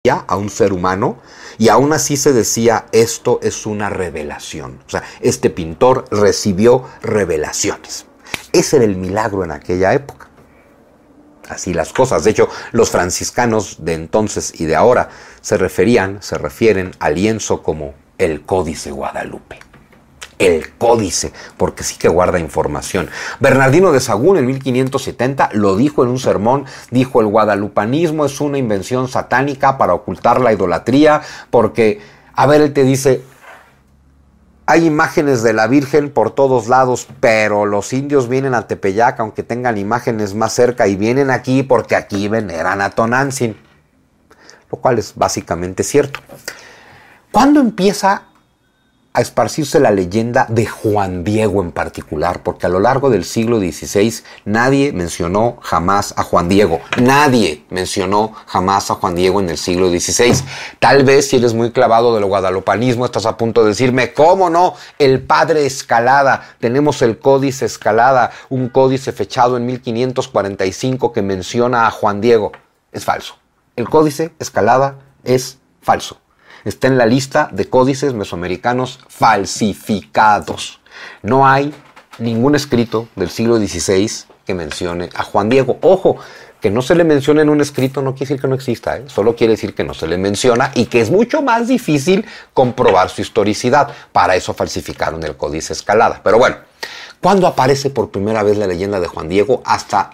a un ser humano y aún así se decía esto es una revelación. O sea, este pintor recibió revelaciones. Ese era el milagro en aquella época. Así las cosas. De hecho, los franciscanos de entonces y de ahora se refieren al lienzo como el Códice Guadalupe. El códice, porque sí que guarda información. Bernardino de Sahagún en 1570 lo dijo en un sermón, dijo: el guadalupanismo es una invención satánica para ocultar la idolatría, porque, a ver, él te dice, hay imágenes de la Virgen por todos lados, pero los indios vienen a Tepeyac, aunque tengan imágenes más cerca, y vienen aquí porque aquí veneran a Tonantzin, lo cual es básicamente cierto. ¿Cuándo empieza a esparcirse la leyenda de Juan Diego en particular? Porque a lo largo del siglo XVI nadie mencionó jamás a Juan Diego. Nadie mencionó jamás a Juan Diego en el siglo XVI. Tal vez si eres muy clavado del guadalupanismo estás a punto de decirme, ¿cómo no? El padre Escalada. Tenemos el Códice Escalada, un códice fechado en 1545 que menciona a Juan Diego. Es falso. El Códice Escalada es falso. Está en la lista de códices mesoamericanos falsificados. No hay ningún escrito del siglo XVI que mencione a Juan Diego. Ojo, que no se le mencione en un escrito no quiere decir que no exista, solo quiere decir que no se le menciona y que es mucho más difícil comprobar su historicidad. Para eso falsificaron el Códice Escalada. Pero bueno, ¿cuándo aparece por primera vez la leyenda de Juan Diego? Hasta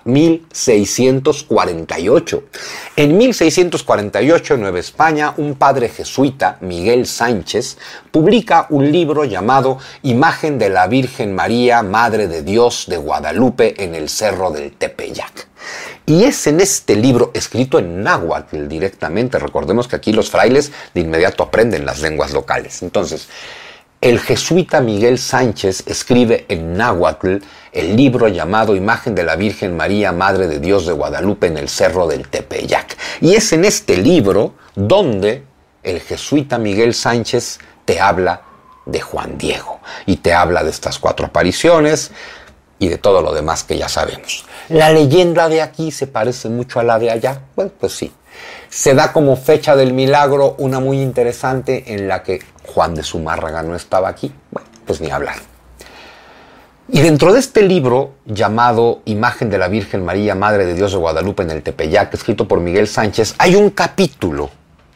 1648. En 1648, en Nueva España, un padre jesuita, Miguel Sánchez, publica un libro llamado Imagen de la Virgen María, Madre de Dios de Guadalupe en el Cerro del Tepeyac. Y es en este libro, escrito en náhuatl directamente, recordemos que aquí los frailes de inmediato aprenden las lenguas locales. Entonces, el jesuita Miguel Sánchez escribe en náhuatl el libro llamado Imagen de la Virgen María, Madre de Dios de Guadalupe en el Cerro del Tepeyac. Y es en este libro donde el jesuita Miguel Sánchez te habla de Juan Diego y te habla de estas 4 apariciones y de todo lo demás que ya sabemos. ¿La leyenda de aquí se parece mucho a la de allá? Bueno, pues sí. Se da como fecha del milagro una muy interesante en la que Juan de Zumárraga no estaba aquí. Bueno, pues ni hablar. Y dentro de este libro llamado Imagen de la Virgen María, Madre de Dios de Guadalupe en el Tepeyac, escrito por Miguel Sánchez, hay un capítulo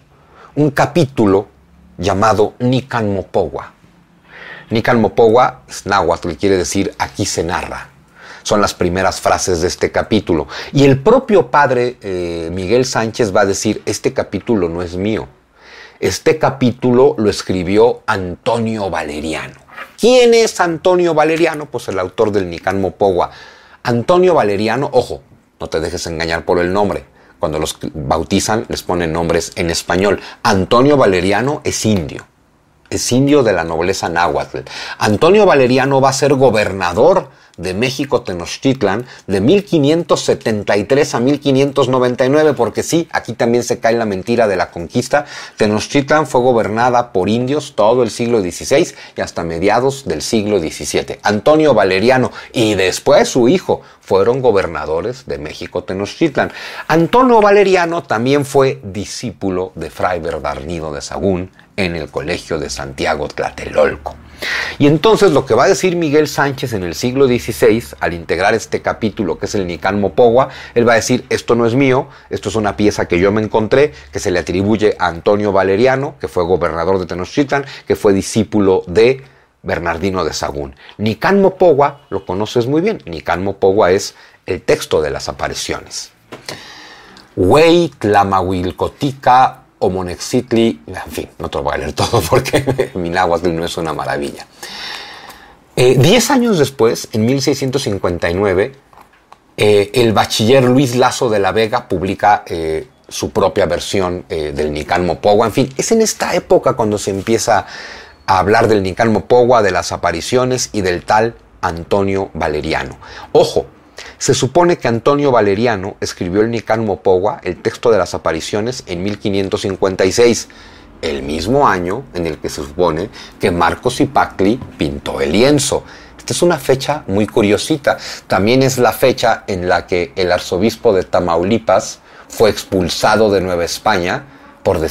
llamado Nican Mopogua. Nican Mopogua es náhuatl, que quiere decir aquí se narra. Son las primeras frases de este capítulo. Y el propio padre Miguel Sánchez va a decir, este capítulo no es mío. Este capítulo lo escribió Antonio Valeriano. ¿Quién es Antonio Valeriano? Pues el autor del Nican Mopogua. Antonio Valeriano, ojo, no te dejes engañar por el nombre. Cuando los bautizan les ponen nombres en español. Antonio Valeriano es indio. Es indio de la nobleza náhuatl. Antonio Valeriano va a ser gobernador de México Tenochtitlan de 1573 a 1599, porque sí, aquí también se cae la mentira de la conquista. Tenochtitlan fue gobernada por indios todo el siglo XVI y hasta mediados del siglo XVII. Antonio Valeriano y después su hijo fueron gobernadores de México Tenochtitlan. Antonio Valeriano también fue discípulo de Fray Bernardino de Sahagún en el Colegio de Santiago Tlatelolco. Y entonces lo que va a decir Miguel Sánchez en el siglo XVI, al integrar este capítulo que es el Nican Mopogua, él va a decir, esto no es mío, esto es una pieza que yo me encontré, que se le atribuye a Antonio Valeriano, que fue gobernador de Tenochtitlan, que fue discípulo de Bernardino de Sahagún. Nican Mopogua lo conoces muy bien. Nican Mopogua es el texto de las apariciones. Huey Tlamahuilcotica Omonexitli, en fin, no te lo voy a leer todo porque mi náhuatl no es una maravilla. 10 años después, en 1659, el bachiller Luis Lasso de la Vega publica su propia versión del Nican Mopogua. En fin, es en esta época cuando se empieza a hablar del Nican Mopogua, de las apariciones y del tal Antonio Valeriano. Ojo, se supone que Antonio Valeriano escribió el Nican Mopogua, el texto de las apariciones, en 1556, el mismo año en el que se supone que Marco Cipactli pintó el lienzo. Esta es una fecha muy curiosita. También es la fecha en la que el arzobispo de Tamaulipas fue expulsado de Nueva España por